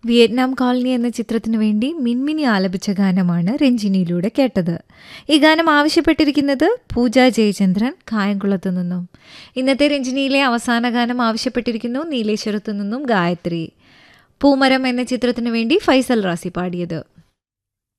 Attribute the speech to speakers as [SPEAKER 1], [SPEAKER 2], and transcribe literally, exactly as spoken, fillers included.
[SPEAKER 1] Vietnam colony എന്ന ചിത്രത്തിനു വേണ്ടി മിൻമിനി ആലപിച്ച ഗാനമാണ് രഞ്ജിനിയിലൂടെ കേട്ടത്. ഈ ഗാനം ആവശ്യപ്പെട്ടിരിക്കുന്നത് പൂജ ജയചന്ദ്രൻ കായംകുളത്തു നിന്നും. ഇന്നത്തെ രഞ്ജിനിയിലെ അവസാന ഗാനം ആവശ്യപ്പെട്ടിരിക്കുന്നു നീലേശ്വരത്തു നിന്നും ഗായത്രി. പൂമരം എന്ന ചിത്രത്തിനു വേണ്ടി ഫൈസൽ റാസി പാടിയത്.